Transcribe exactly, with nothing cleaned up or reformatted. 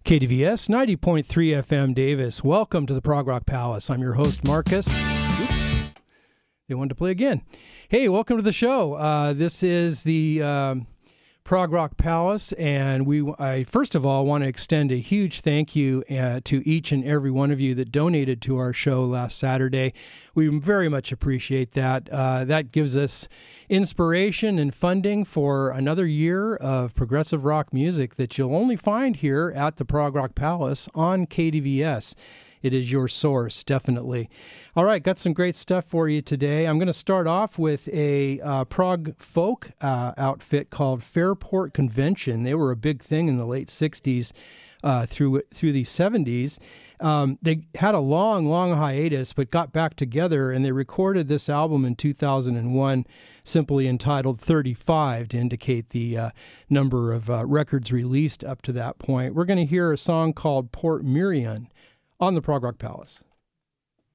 K D V S ninety point three F M Davis. Welcome to the Prog Rock Palace. I'm your host, Marcus. Oops. They wanted to play again. Hey, welcome to the show. Uh, this is the um, Prog Rock Palace, and we I first of all want to extend a huge thank you uh, to each and every one of you that donated to our show last Saturday. We very much appreciate that. Uh, that gives us inspiration and funding for another year of progressive rock music that you'll only find here at the Prog Rock Palace on K D V S. It is your source, definitely. All right, got some great stuff for you today. I'm going to start off with a uh, prog folk uh, outfit called Fairport Convention. They were a big thing in the late sixties uh, through through the seventies. Um, they had a long, long hiatus, but got back together, and they recorded this album in two thousand one, simply entitled thirty-five, to indicate the uh, number of uh, records released up to that point. We're going to hear a song called Port Miriam on the Prog Rock Palace.